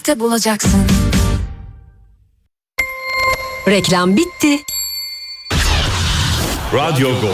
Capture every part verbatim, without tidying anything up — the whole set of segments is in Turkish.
bulacaksın. Reklam bitti. Radyo Gol.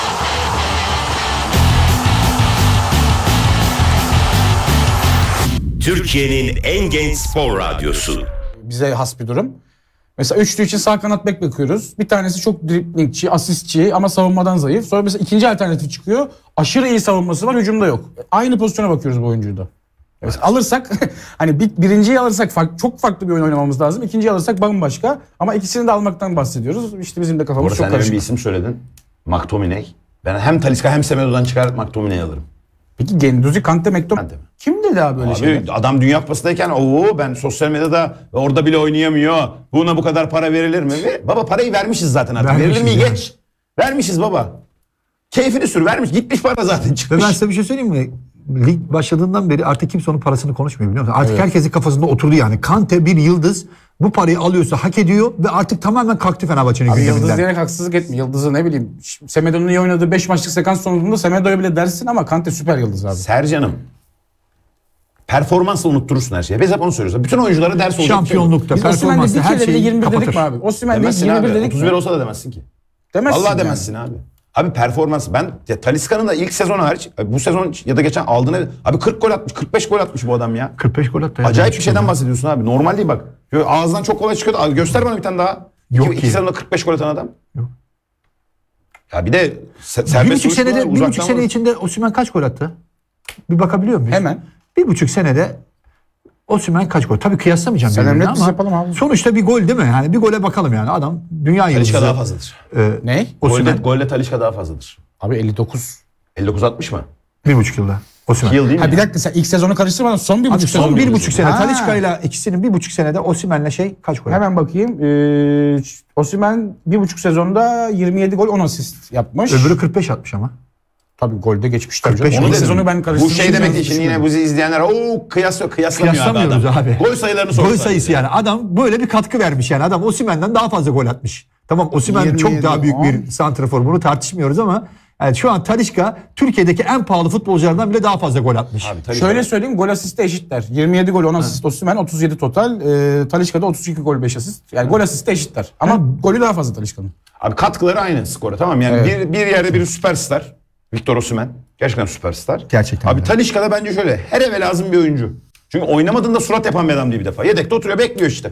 Türkiye'nin en genç spor radyosu. Bize has bir durum. Mesela üçlü için sağ kanat bek bakıyoruz. Bir tanesi çok driblingçi, asistçi ama savunmadan zayıf. Sonra mesela ikinci alternatif çıkıyor. Aşırı iyi savunması var, hücumda yok. Aynı pozisyona bakıyoruz bu oyuncuda. Mesela alırsak hani bir, birinciyi alırsak fark, çok farklı bir oyun oynamamız lazım. İkinciyi alırsak bambaşka. Ama ikisini de almaktan bahsediyoruz. İşte bizim de kafamız Orada çok sen karışık. bir isim söyledin. McTominay. Ben hem Talisca hem Semedo'dan çıkar McTominay'ı alırım. Peki Gendouzi, Kante, McTominay. Kante mi? Kim dedi abi böyle Abi şeyler? adam Dünya Kupası'ndayken ooo ben sosyal medyada orada bile oynayamıyor. Buna bu kadar para verilir mi? Ve, baba parayı vermişiz zaten artık. Vermişiz verilir mi? yani. Geç. Vermişiz baba. Keyfini sür vermiş. Gitmiş para zaten Ve çıkmış. ben size bir şey söyleyeyim mi? Lig başladığından beri artık kimse onun parasını konuşmuyor, biliyor musun? Artık Evet. herkesin kafasında oturdu yani. Kante bir yıldız. Bu parayı alıyorsa hak ediyor ve artık tamamen kalktı Fenerbahçe'nin Abi Yıldız gündeminden. diyerek haksızlık etme. Yıldız'ı ne bileyim. Semedo'nun iyi oynadığı beş maçlık sekans sonucunda Semedo'ya bile dersin ama Kante süper yıldız abi. Sercan'ım. Performansla unutturursun her şeyi. Biz hep onu söylüyoruz. Bütün oyunculara ders olacak. Şampiyonlukta, Biz Osimhen'de performansta bir her kere de şeyi yirmi bir dedik kapatır. mi abi? Osimhen'de Demezsin yirmi bir abi. dedik otuz mi? bir olsa da demezsin ki. Demezsin Vallahi yani. demezsin abi. Abi performans. Ben ya, Talisca'nın da ilk sezonu hariç bu sezon ya da geçen aldığını abi kırk gol atmış, kırk beş gol atmış bu adam ya. kırk beş gol attı. Acayip bir şeyden bahsediyorsun abi. Normal değil bak. Böyle ağzından çok kolay çıkıyor. Abi göster bana bir tane daha. Yok iki, ki. iki sezonda kırk beş gol atan adam. Yok. Ya bir de se- Bir serbest buçuk vuruş senede, var, bir buçuk uzaktan sene vurur. içinde Osimhen kaç gol attı? Bir bakabiliyor muyuz? Hemen. Bir buçuk senede Osimhen kaç gol? Tabii kıyaslamayacağım Sen birbirine emret, biz ama yapalım abi. sonuçta bir gol değil mi? Yani bir gole bakalım yani. Adam dünya yıldızı. Talisca daha fazladır. Ee, Ne? Golde, Osimhen golde Talisca daha fazladır. Abi elli dokuz. elli dokuz altmış mı? bir buçuk yılda. Osimhen. iki yıl değil mi? Ha bir dakika, sen ilk sezonu karıştırmadan son bir Abi buçuk son sezonu bir mu buçuk diyorsun? sene Ha. Talisca ile ikisinin bir buçuk senede Osimhen'le şey kaç gol? Hemen bakayım. Ee, Osimhen bir buçuk sezonda yirmi yedi gol on asist yapmış. Öbürü kırk beş atmış ama. Tabii golde geçmiş tabii kırk beş canım. Onu İlk dedim. sezonu ben Bu karıştırdım. şey demek değil. Şimdi Düşünmedim. yine bizi izleyenler o kıyasla, kıyaslamıyor abi Kıyaslamıyoruz adam. abi. Gol sayılarını sor. Gol sayısı yani. Adam böyle bir katkı vermiş yani. Adam Osimhen'den daha fazla gol atmış. Tamam Osimhen yirmi çok yedi, daha büyük on. bir santrafor. Bunu tartışmıyoruz ama yani şu an Talisca Türkiye'deki en pahalı futbolculardan bile daha fazla gol atmış. Abi, Talisca- Şöyle söyleyeyim, gol asisti eşitler. yirmi yedi gol on asist Osimhen, otuz yedi total. E, Talisca'da otuz iki gol beş asist. Yani gol asisti eşitler. Ama golü daha fazla Talisca'nın. Abi katkıları aynı skora, tamam yani Evet. bir, bir yerde bir süperstar. Victor Osimhen. Gerçekten süperstar. Gerçekten Abi öyle. Talisca'da bence şöyle her eve lazım bir oyuncu. Çünkü oynamadığında surat yapan bir adam değil bir defa. Yedekte oturuyor bekliyor işte.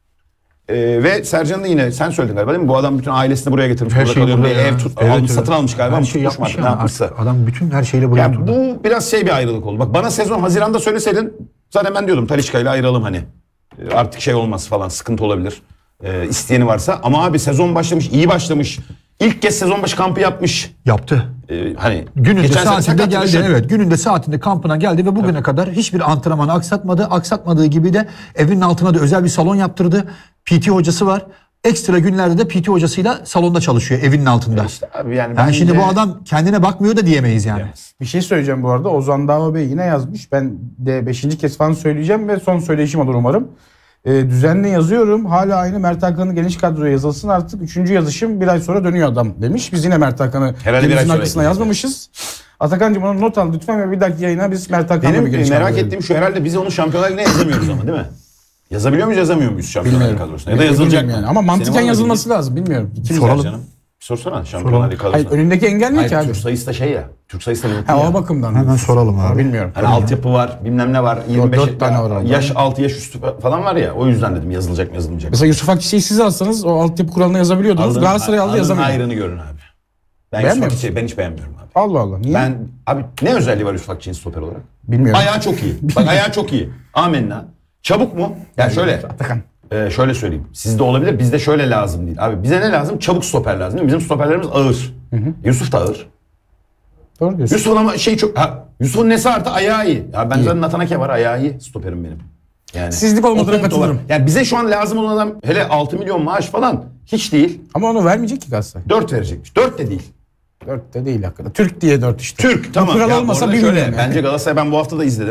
Ee, ve Sercan da yine sen söyledin galiba değil mi? Bu adam bütün ailesini buraya getirmiş. Her burada şey kalıyorum burada diye ya. ev tut, Evet, almış, evet. satın almış galiba. Her Mı şey tutmuş mu yapmış artık, ya. ne yapmışsa. Artık adam bütün her şeyle buraya Ya oturdu. bu biraz şey bir ayrılık oldu. Bak bana sezon Haziran'da söyleseydin zaten ben diyordum Talisca ile ayıralım hani. E, Artık şey olmaz falan, sıkıntı olabilir. E, isteyeni varsa. Ama abi sezon başlamış, iyi başlamış. İlk kez sezon başı kampı yapmış. Yaptı. E, hani Gününde geçen sene saatinde sakatlık geldi, yaşadı. evet. Gününde saatinde kampına geldi ve bugüne kadar hiçbir antrenmanı aksatmadı. Aksatmadığı gibi de evinin altına da özel bir salon yaptırdı. P T hocası var. Ekstra günlerde de P T hocasıyla salonda çalışıyor evinin altında. İşte abi yani Yani bence- şimdi bu adam kendine bakmıyor da diyemeyiz yani. Bir şey söyleyeceğim bu arada. Ozan Dava Bey yine yazmış. Ben de beşinci kez falan söyleyeceğim ve son söyleyişim olur umarım. Ee, düzenli yazıyorum. Hala aynı Mert Hakan'ın geniş kadroya yazılsın artık. Üçüncü yazışım bir ay sonra dönüyor adam demiş. Biz yine Mert Hakan'ı Herhalde bir ay denizin sonra arkasına ekleyeceğiz. yazmamışız. Atakan'cığım onu not al lütfen ve bir dahaki yayına biz Mert Hakan'la bir Benim geniş merak kadro ettiğim şu, herhalde biz onu Şampiyonlar Ligi'ne yazamıyoruz ama değil mi? Yazabiliyor muyuz, yazamıyor muyuz Şampiyonlar Ligi Bilmiyorum. kadrosuna? Ya da yazılacak mı? yani. Ama mantıken Senin var mı yazılması lazım. Bilmiyorum. Kim Soralım. yazar? canım? Bir sorsana Şampiyonlar Ligi kadrosuna. Hayır, önündeki engel ne Hayır, ki abi? Türk sayısı da şey ya. Türk sayısı da mümkün Ha, ya. o bakımdan. Hemen soralım abi. Bilmiyorum. Hani altyapı var, bilmem ne var. yirmi beş dört tane var orada. yaş altı yaş üstü falan var ya. O yüzden dedim yazılacak mı yazılmayacak mı? Mesela Yusuf Akçiçek'i siz alsanız o altyapı kuralına yazabiliyordunuz. Alın- Galatasaray aldı alın yazamıyor. hayrını görün abi. Ben Beğenmiyor Yusuf musun? Akçiçek'i ben hiç beğenmiyorum abi. Allah Allah. Niye? Ben abi ne özelliği var Yusuf Akçiçek'in stoper olarak? Bilmiyorum. Ayağı çok iyi. Bak ayağı çok iyi. Amenna. Çabuk mu? Yani şöyle. Atakan. e, şöyle söyleyeyim. Sizde olabilir. Bizde şöyle lazım değil. Abi bize ne lazım? Çabuk stoper lazım değil mi? Bizim stoperlerimiz ağır. Yusuf da ağır. Doğru diyorsun. Yusuf'un ama şey çok... Ha, Yusuf'un nesi artı ayağı iyi. Ya ben zaten Natanake var, ayağı iyi. Stoperim benim. Yani. Sizlik olmadığına O puntolar- katılırım. Yani bize şu an lazım olan adam hele altı milyon maaş falan hiç değil. Ama onu vermeyecek ki Galatasaray. dört verecekmiş. dört de değil. Dört de değil hakikaten. Türk diye dört işte. Türk tamam. Bu kural Ya olmasa orada bir şöyle, milyon yani. bence Galatasaray ben bu hafta da izledim.